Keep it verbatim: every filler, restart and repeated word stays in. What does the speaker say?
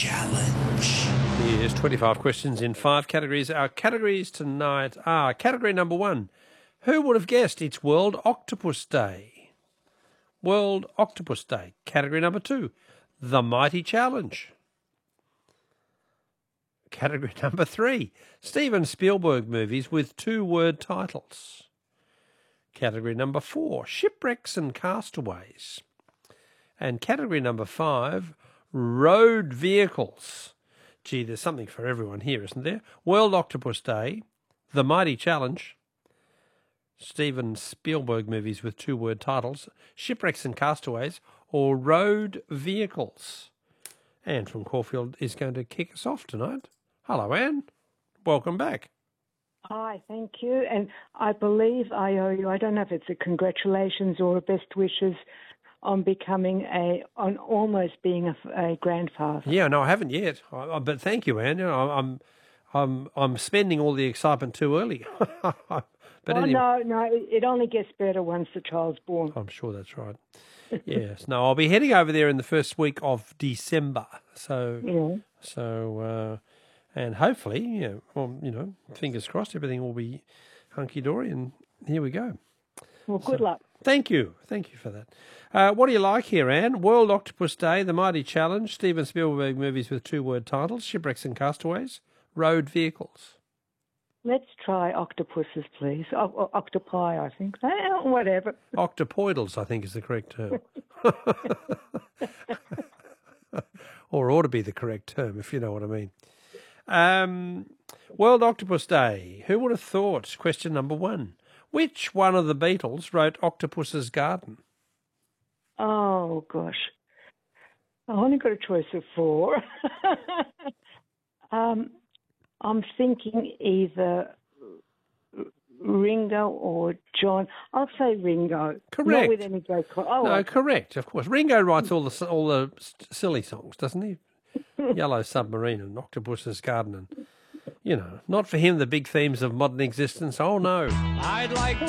Challenge. Here's twenty-five questions in five categories. Our categories tonight are category number one. Who would have guessed it's World Octopus Day? World Octopus Day. Category number two. The Mighty Challenge. Category number three. Steven Spielberg movies with two-word titles. Category number four. Shipwrecks and castaways. And category number five. Road vehicles. Gee, there's something for everyone here, isn't there? World Octopus Day, The Mighty Challenge, Steven Spielberg movies with two-word titles, Shipwrecks and Castaways, or Road Vehicles. Anne from Caulfield is going to kick us off tonight. Hello, Anne. Welcome back. Hi, thank you. And I believe I owe you, I don't know if it's a congratulations or a best wishes on becoming a, on almost being a, a grandfather. Yeah, no, I haven't yet. I, I, but thank you, Anne. You know, I'm, I'm, I'm spending all the excitement too early. but oh, anyway. no, no, it only gets better once the child's born. I'm sure that's right. Yes. No, I'll be heading over there in the first week of December. So, yeah. so, uh, and hopefully, you know, well, you know, fingers crossed, everything will be hunky dory, and here we go. Well, good so, luck. Thank you. Thank you for that. Uh, what do you like here, Anne? World Octopus Day, The Mighty Challenge, Steven Spielberg movies with two-word titles, Shipwrecks and Castaways, Road Vehicles. Let's try octopuses, please. O- o- octopi, I think. Eh, whatever. Octopoidals, I think, is the correct term. Or ought to be the correct term, if you know what I mean. Um, World Octopus Day. Who would have thought? Question number one. Which one of the Beatles wrote Octopus's Garden? Oh, gosh. I only got a choice of four. um, I'm thinking either Ringo or John. I'll say Ringo. Correct. Not with any great... Co- oh, No, I- correct, of course. Ringo writes all the all the silly songs, doesn't he? Yellow Submarine and Octopus's Garden and, you know, not for him the big themes of modern existence. Oh, no. I'd like